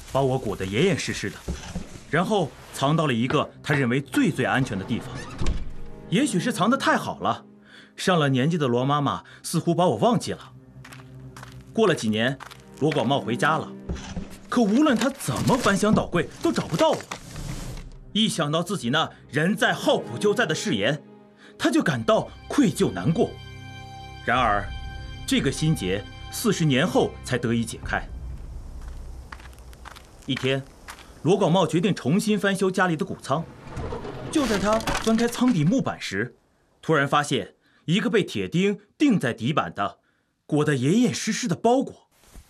把我裹得严严实实的，然后藏到了一个他认为最安全的地方。也许是藏得太好了，上了年纪的罗妈妈似乎把我忘记了。过了几年，罗广茂回家了，可无论他怎么翻箱倒柜，都找不到我。一想到自己那人在好普就在的誓言，他就感到愧疚难过。然而，这个心结40年后才得以解开。一天，罗广茂决定重新翻修家里的谷仓。就在他翻开仓底木板时，突然发现一个被铁钉钉在底板的、裹得严严实实的包裹。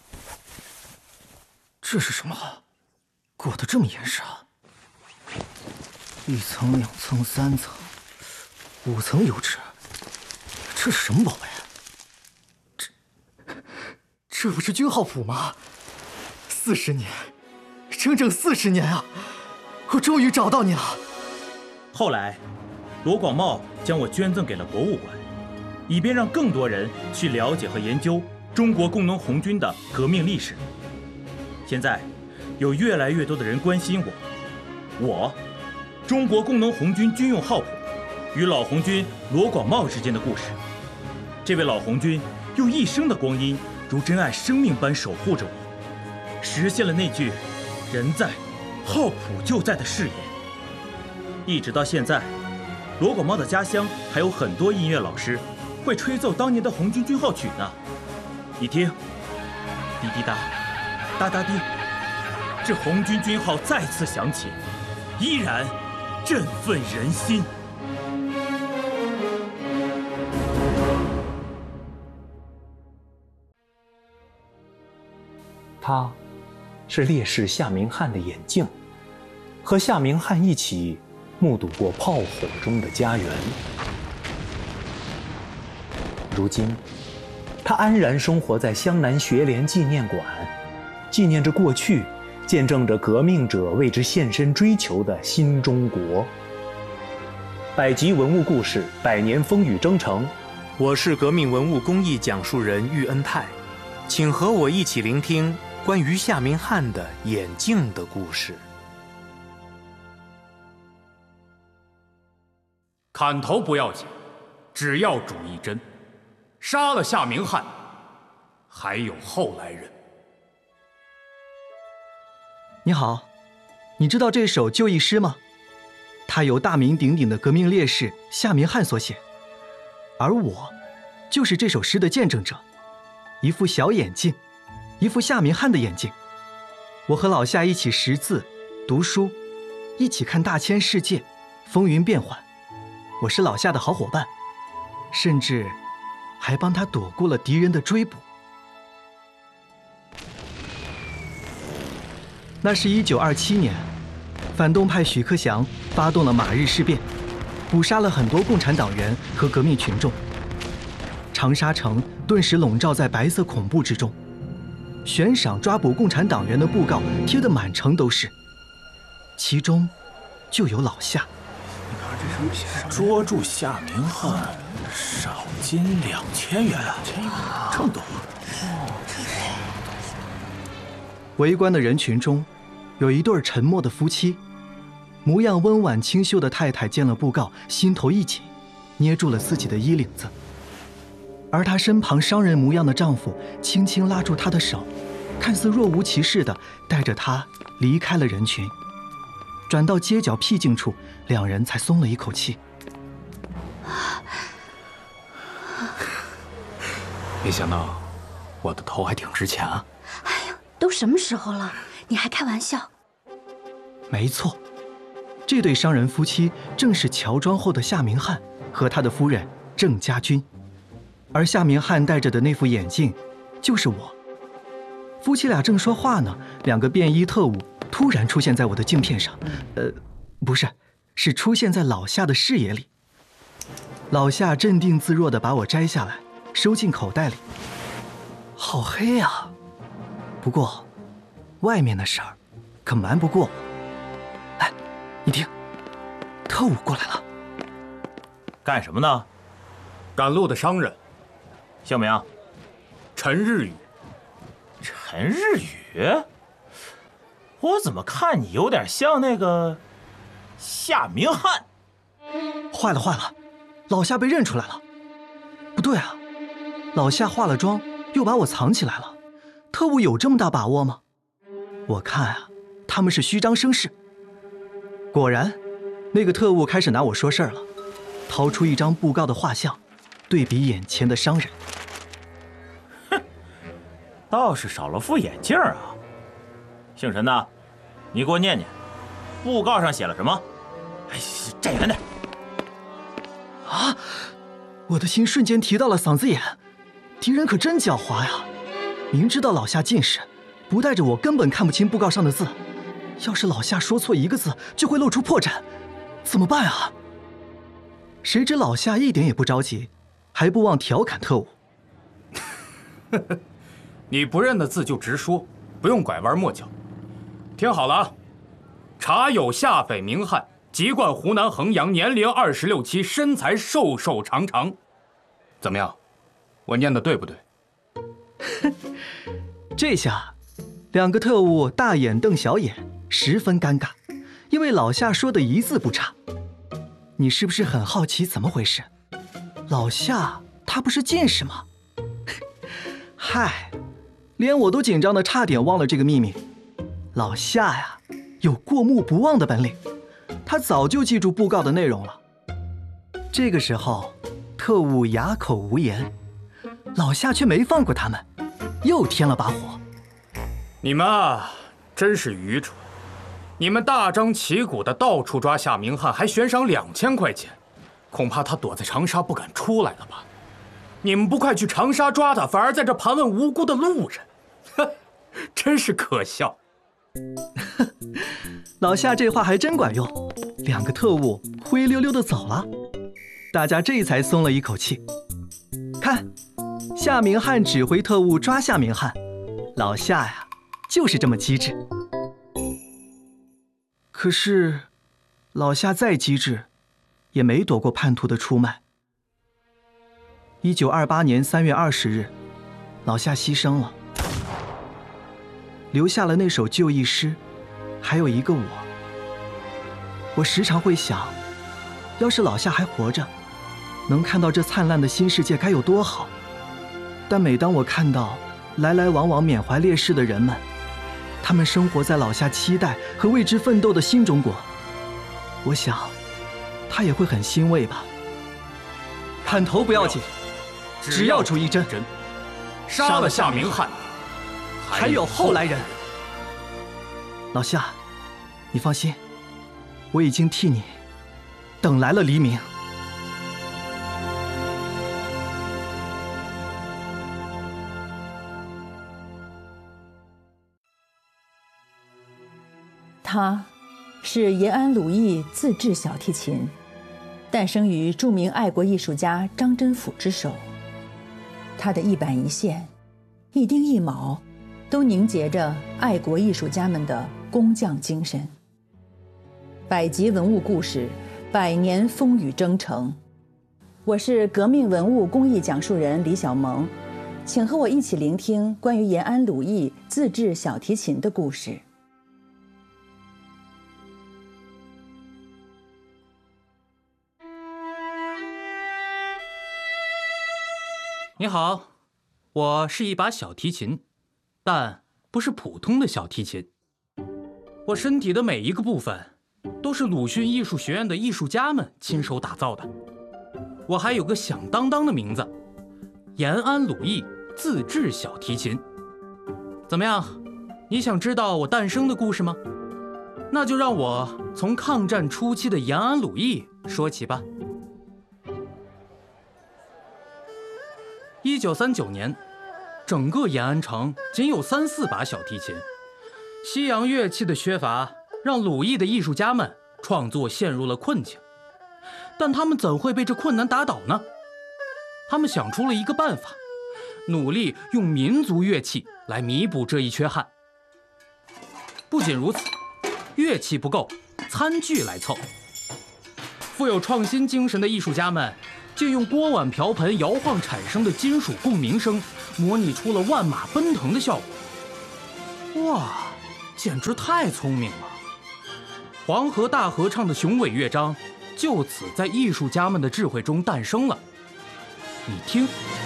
这是什么？裹得这么严实啊！1层、2层、3层、5层油纸，这是什么宝贝？这不是军号谱吗？40年，整整40年啊！我终于找到你了。 后来，罗广茂将我捐赠给了博物馆，以便让更多人去了解和研究中国工农红军的革命历史。现在，有越来越多的人关心我中国工农红军军用号谱与老红军罗广茂之间的故事。这位老红军用一生的光阴，如珍爱生命般守护着我，实现了那句“人在，号谱就在”的誓言。一直到现在，罗广茂的家乡还有很多音乐老师会吹奏当年的红军军号曲呢。你听，滴滴答，哒哒滴，这红军军号再次响起，依然振奋人心。 他是烈士夏明翰的眼镜，和夏明翰一起目睹过炮火中的家园。如今，他安然生活在湘南学联纪念馆，纪念着过去，见证着革命者为之献身追求的新中国。百集文物故事，100年风雨征程。我是革命文物公益讲述人喻恩泰，请和我一起聆听关于夏明翰的眼镜的故事。 砍头不要紧，只要主一针。杀了夏明翰，还有后来人。 你好，你知道这首就义诗吗？它由大名鼎鼎的革命烈士夏明翰所写，而我就是这首诗的见证者。一副小眼镜，一副夏明翰的眼镜。我和老夏一起识字、读书，一起看大千世界，风云变幻。我是老夏的好伙伴，甚至还帮他躲过了敌人的追捕。那是1927年，反动派许克祥发动了马日事变，捕杀了很多共产党员和革命群众。长沙城顿时笼罩在白色恐怖之中，悬赏抓捕共产党员的布告贴得满城都是，其中就有老夏。 捉住夏明翰，赏金2000元，这么多。 围观的人群中，有一对沉默的夫妻，模样温婉清秀的太太见了布告，心头一紧，捏住了自己的衣领子。而她身旁商人模样的丈夫轻轻拉住她的手，看似若无其事地带着她离开了人群。转到街角僻静处，两人才松了一口气。 没想到我的头还挺值钱啊！ 哎呀，都什么时候了，你还开玩笑？ 没错，这对商人夫妻正是乔装后的夏明翰和他的夫人郑家军，而夏明翰戴着的那副眼镜，就是我。夫妻俩正说话呢，两个便衣特务突然出现在我的镜片上，不是，是出现在老夏的视野里。老夏镇定自若地把我摘下来，收进口袋里。好黑呀，不过外面的事儿可瞒不过我。哎，你听，特务过来了。 干什么呢？ 赶路的商人。 姓名？ 陈日宇。 陈日宇？ 我怎么看你有点像那个夏明翰？ 坏了坏了，老夏被认出来了。不对啊，老夏化了妆，又把我藏起来了。特务有这么大把握吗？我看啊，他们是虚张声势。果然，那个特务开始拿我说事儿了，掏出一张布告的画像，对比眼前的商人。 哼，倒是少了副眼镜啊。姓陈的，你给我念念，布告上写了什么？哎，站远点。 啊！我的心瞬间提到了嗓子眼，敌人可真狡猾呀！明知道老夏近视，不带着我根本看不清布告上的字。要是老夏说错一个字，就会露出破绽，怎么办啊？谁知老夏一点也不着急，还不忘调侃特务：“ 你不认得字就直说，不用拐弯抹角。听好了啊，查有下匪明翰，籍贯湖南衡阳，年龄26、7，身材瘦瘦长长。怎么样？我念的对不对？” 这下，两个特务大眼瞪小眼，十分尴尬，因为老夏说的一字不差。你是不是很好奇怎么回事？老夏他不是近视吗？嗨，连我都紧张的差点忘了这个秘密。老夏呀，有过目不忘的本领，他早就记住布告的内容了。这个时候，特务哑口无言，老夏却没放过他们，又添了把火。 你们啊，真是愚蠢！你们大张旗鼓的到处抓夏明翰，还悬赏2000块钱，恐怕他躲在长沙不敢出来了吧？你们不快去长沙抓他，反而在这盘问无辜的路人，哼，真是可笑！ 老夏这话还真管用，两个特务灰溜溜的走了，大家这才松了一口气。看，夏明翰指挥特务抓夏明翰，老夏呀，就是这么机智。可是，老夏再机智，也没躲过叛徒的出卖。1928年3月20日，老夏牺牲了，留下了那首就义诗，还有一个我。我时常会想，要是老夏还活着，能看到这灿烂的新世界该有多好。但每当我看到来来往往缅怀烈士的人们，他们生活在老夏期待和为之奋斗的新中国，我想他也会很欣慰吧。砍头不要紧，只要主一针， 杀了夏明翰， 还有后来人。老夏，你放心，我已经替你等来了黎明。 他是延安鲁艺自制小提琴，诞生于著名爱国艺术家张真甫之手。他的一板一线、一丁一卯，都凝结着爱国艺术家们的工匠精神。百集文物故事，百年风雨征程。我是革命文物工艺讲述人李小萌，请和我一起聆听关于延安鲁艺自制小提琴的故事。 你好，我是一把小提琴，但不是普通的小提琴。我身体的每一个部分都是鲁迅艺术学院的艺术家们亲手打造的。我还有个响当当的名字，延安鲁艺自制小提琴。怎么样，你想知道我诞生的故事吗？那就让我从抗战初期的延安鲁艺说起吧。1939年，整个延安城仅有3、4把小提琴。西洋乐器的缺乏，让鲁艺的艺术家们创作陷入了困境。但他们怎会被这困难打倒呢？他们想出了一个办法，努力用民族乐器来弥补这一缺憾。不仅如此，乐器不够，餐具来凑。富有创新精神的艺术家们借用锅碗瓢盆摇晃产生的金属共鸣声，模拟出了万马奔腾的效果。哇， 简直太聪明了！黄河大合唱的雄伟乐章，就此在艺术家们的智慧中诞生了。你听，